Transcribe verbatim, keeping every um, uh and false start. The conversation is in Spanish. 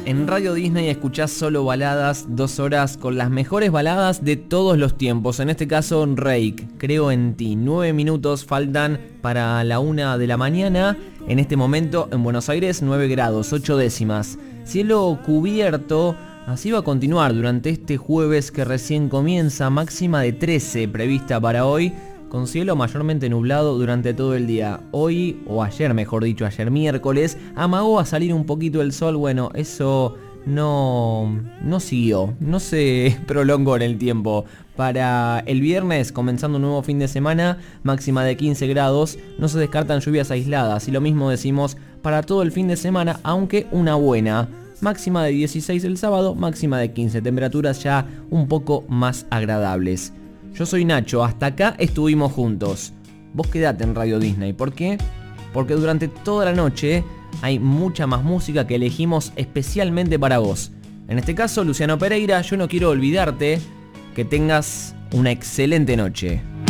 En Radio Disney escuchás solo baladas, dos horas con las mejores baladas de todos los tiempos. En este caso, Reik, Creo en ti. Nueve minutos faltan para la una de la mañana. En este momento, en Buenos Aires, nueve grados, ocho décimas. Cielo cubierto. Así va a continuar durante este jueves que recién comienza. Máxima de trece prevista para hoy, con cielo mayormente nublado durante todo el día. Hoy, o ayer mejor dicho, ayer miércoles, amagó a salir un poquito el sol. Bueno, eso no, no siguió, no se prolongó en el tiempo. Para el viernes, comenzando un nuevo fin de semana, máxima de quince grados, no se descartan lluvias aisladas. Y lo mismo decimos para todo el fin de semana, aunque una buena. Máxima de dieciséis el sábado, máxima de quince, temperaturas ya un poco más agradables. Yo soy Nacho, hasta acá estuvimos juntos. Vos quedate en Radio Disney, ¿por qué? Porque durante toda la noche hay mucha más música que elegimos especialmente para vos. En este caso, Luciano Pereira, Yo no quiero olvidarte. Que tengas una excelente noche.